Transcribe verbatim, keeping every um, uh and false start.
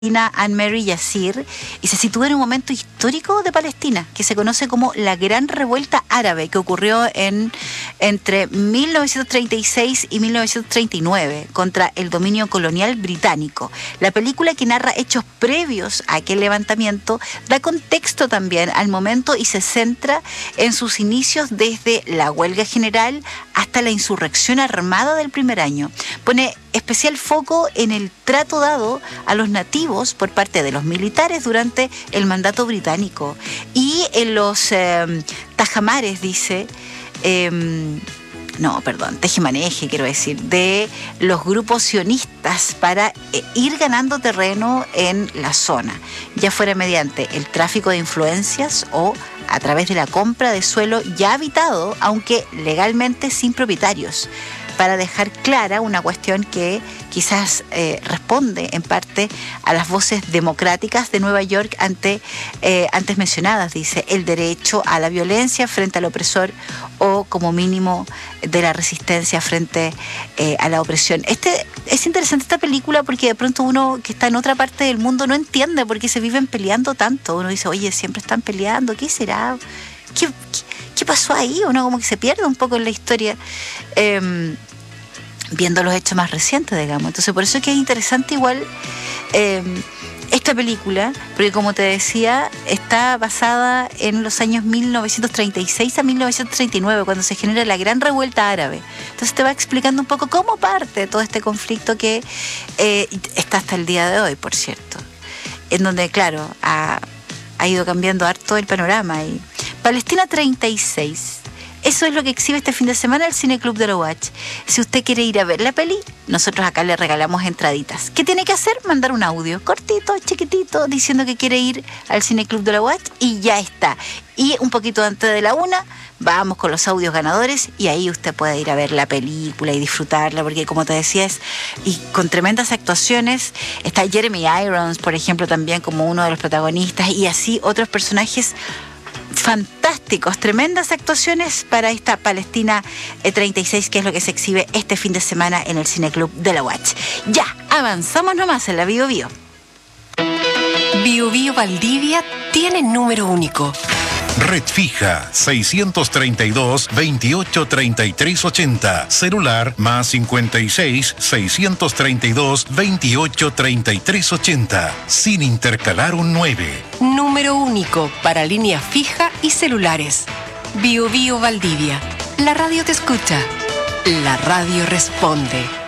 Anne-Marie Yassir, y se sitúa en un momento histórico de Palestina que se conoce como la Gran Revuelta Árabe, que ocurrió en, entre mil novecientos treinta y seis y mil novecientos treinta y nueve contra el dominio colonial británico. La película, que narra hechos previos a aquel levantamiento, da contexto también al momento y se centra en sus inicios desde la huelga general hasta la insurrección armada del primer año. Pone especial foco en el trato dado a los nativos por parte de los militares durante el mandato británico y en los eh, tajamares, dice, eh, no, perdón, tejemaneje, quiero decir, de los grupos sionistas para eh, ir ganando terreno en la zona, ya fuera mediante el tráfico de influencias o a través de la compra de suelo ya habitado, aunque legalmente sin propietarios, para dejar clara una cuestión que quizás eh, responde en parte a las voces democráticas de Nueva York ante, eh, antes mencionadas, dice, el derecho a la violencia frente al opresor o como mínimo de la resistencia frente eh, a la opresión. Este, es interesante esta película porque de pronto uno que está en otra parte del mundo no entiende por qué se viven peleando tanto. Uno dice, oye, siempre están peleando, ¿qué será? ¿Qué, qué, qué pasó ahí? Uno como que se pierde un poco en la historia. Eh, viendo los hechos más recientes, digamos. Entonces, por eso es que es interesante igual eh, esta película, porque como te decía, está basada en los años mil novecientos treinta y seis a mil novecientos treinta y nueve, cuando se genera la Gran Revuelta Árabe. Entonces te va explicando un poco cómo parte de todo este conflicto que eh, está hasta el día de hoy, por cierto, en donde, claro, ha, ha ido cambiando harto el panorama. Y Palestina treinta y seis. Eso es lo que exhibe este fin de semana el Cine Club de la U A Ch. Si usted quiere ir a ver la peli, nosotros acá le regalamos entraditas. ¿Qué tiene que hacer? Mandar un audio cortito, chiquitito, diciendo que quiere ir al Cine Club de la U A Ch y ya está. Y un poquito antes de la una, vamos con los audios ganadores y ahí usted puede ir a ver la película y disfrutarla, porque como te decía, es y con tremendas actuaciones. Está Jeremy Irons, por ejemplo, también como uno de los protagonistas, y así otros personajes fantásticos, tremendas actuaciones para esta Palestina treinta y seis, que es lo que se exhibe este fin de semana en el Cine Club de la U A Ch. Ya, avanzamos nomás en la Bio Bio. Bio Bio Valdivia tiene número único. Red fija seiscientos treinta y dos, veintiocho treinta y tres ochenta. Celular más cincuenta y seis, seiscientos treinta y dos, veintiocho treinta y tres ochenta. Sin intercalar un nueve. Número único para línea fija y celulares. Bio Bio Valdivia. La radio te escucha. La radio responde.